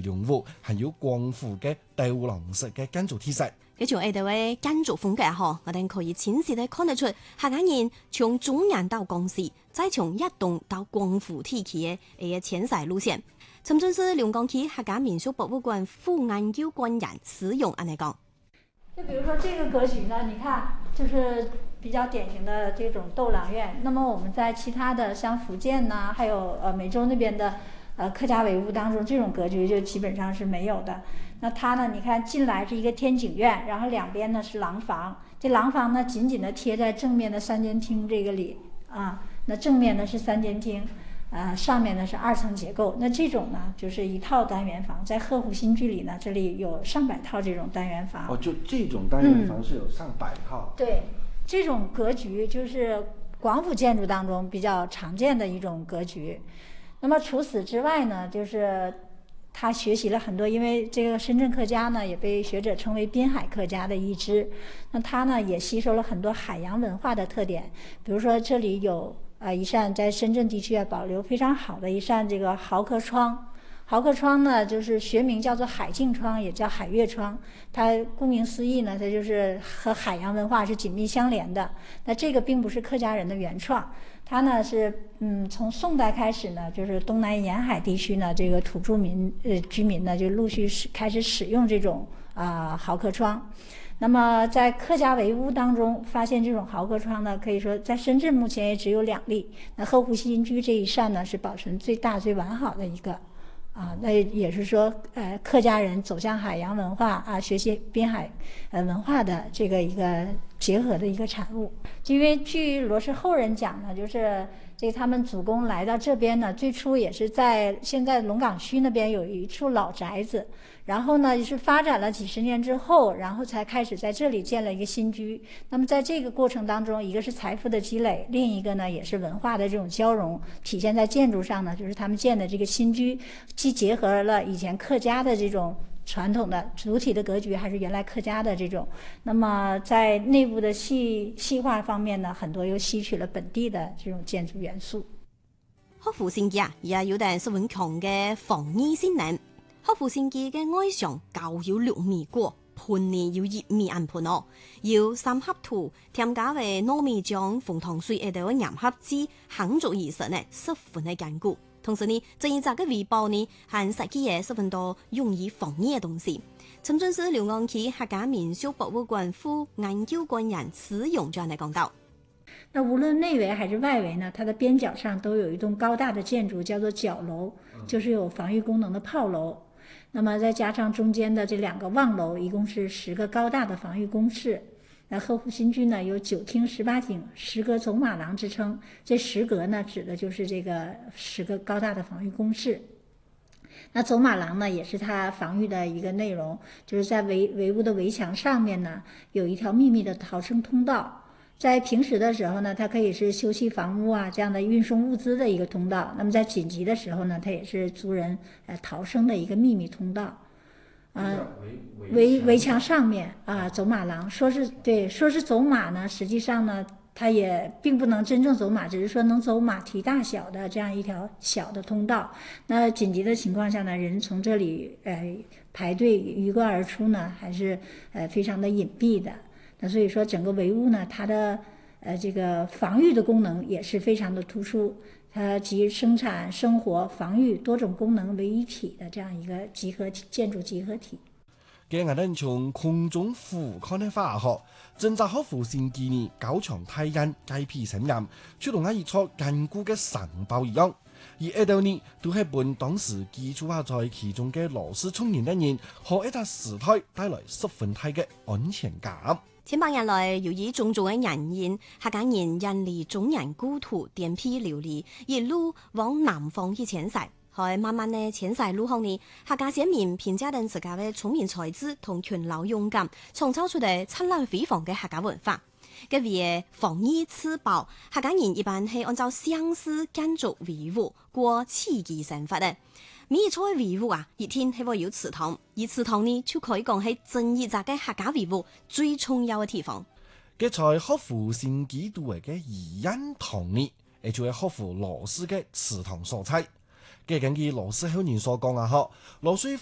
龍屋，還有廣府嘅豆廊式嘅建築體式。 佢從呢度嘅建築風格嗬，我哋可以清晰地看得出客家人從中原到廣西，再從一棟到廣府地區嘅一個遷徙路線。曾經是龍崗區客家民俗博物館副研究官員使用安尼講。 就比如說這個格局呢，你看就是比較典型的這種豆廊院。那麼我們在其他的像福建呐，還有梅州那邊的客家圍屋當中，這種格局就基本上是沒有的。那它呢，你看進來是一個天井院，然後兩邊呢是廊房，這廊房呢緊緊地貼在正面的三間廳這個裏啊。那正面呢是三間廳，上面呢是2層結構。那這種呢就是一套單元房，在鶴湖新居裏呢，這裏有上百套這種單元房。 哦，就這種單元房是有上百套。 對，這種格局就是廣府建築當中比較常見的一種格局。那麼除此之外呢，就是他學習了很多，因為這個深圳客家呢也被學者稱為濱海客家的一支，那他呢也吸收了很多海洋文化的特點，比如說這裡有一扇在深圳地區保留非常好的一扇這個蠔殼窗。蠔殼窗呢就是學名叫做海鏡窗，也叫海月窗，它顧名思義呢，它就是和海洋文化是緊密相連的。那這個並不是客家人的原創，它呢是從宋代開始呢，就是東南沿海地區呢這個土著居民呢就陸續開始使用這種蠔殼窗。那麼在客家圍屋當中發現這種蠔殼窗呢，可以說在深圳目前也只有2例。那鶴湖新居這一扇呢是保存最大最完好的一個。那也是說，客家人走向海洋文化啊，學習濱海文化的這個一個結合的一個產物。因為據羅氏後人講呢，就是這個他們祖公來到這邊呢，最初也是在現在龍崗區那邊有一處老宅子，然後呢是發展了幾十年之後，然後才開始在這裡建了一個新居。那麼在這個過程當中，一個是財富的積累，另一個呢也是文化的這種交融，體現在建築上呢，就是他們建的這個新居，既結合了以前客家的這種傳統的主體的格局，還是原來客家的這種。那麼在內部的細化方面呢，很多又吸取了本地的這種建築元素。 鶴湖新居啊，也有點十分強嘅防禦性能。鶴湖新居嘅外牆高有6米高，盤呢要1米硬盤哦，要3合土，添加為糯米漿、紅糖水一度嘅粘合劑，夯築而成呢，十分嘅堅固。同時呢，這一紮嘅圍包呢，還設計嘢十分多容易防禦嘅東西。深圳市龍崗區客家民俗博物館副研究官員施勇這樣嚟講到。 那無論內圍還是外圍呢，它的邊角上都有一棟高大的建築，叫做角樓，就是有防禦功能的炮樓。那麼再加上中間的這2個望樓，一共是10個高大的防禦工事。那鶴湖新居呢有9廳18景，10格走馬廊之稱。這10格呢指的就是這個10個高大的防禦工事。那走馬廊呢也是它防禦的一個內容，就是在圍屋的圍牆上面呢有一條秘密的逃生通道。在平時的時候呢，它可以是修葺房屋啊這樣的運送物資的一個通道。那麼在緊急的時候呢，它也是族人逃生的一個秘密通道。圍牆上面啊，走馬廊，說是走馬呢，實際上呢，它也並不能真正走馬，只是說能走馬蹄大小的這樣一條小的通道。那緊急的情況下呢，人從這裡排隊魚貫而出呢，還是非常的隱蔽的。那所以說整個圍屋呢，它的這個防禦的功能也是非常的突出，它集生產、生活、防禦多種功能為一體的這樣一個集合體建築集合體。 嘅我哋從空中俯瞰嘅花學，正在鶴湖新居呢高牆梯間階皮森嚴，出同一座堅固嘅城堡一樣。而呢度呢都係本當時居住下在其中嘅羅氏청年一人，和一笪時代帶來十分大嘅安全感。 千百年來，由於種種嘅人員，客家人引離中原故土，顛沛流離，一路往南方去遷徙。喺慢慢嘅遷徙路後呢，客家先民憑借住自家嘅聰明才智同勤勞勇敢，創造出嚟燦爛輝煌嘅客家文化。嘅為防禦自保，客家人一般係按照相似建築維護過次級生活嘅。每一座維護啊，一天係會有祠堂，而祠堂呢就可以講係整一紮嘅客家維護最重要嘅地方。 嘅在鶴湖新居度嘅宜恩堂呢，亦就係鶴湖羅氏嘅祠堂所在。嘅根據羅氏後人所講啊，嗬，羅氏